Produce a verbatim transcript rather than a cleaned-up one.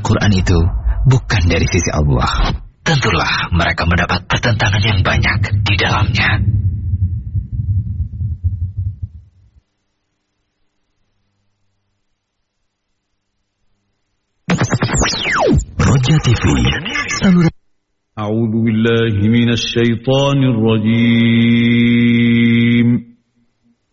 Al-Quran itu bukan dari sisi Allah, tentulah mereka mendapat pertentangan yang banyak di dalamnya. Roja T V, saluran. A'udzu billahi minasy syaithanir rajim.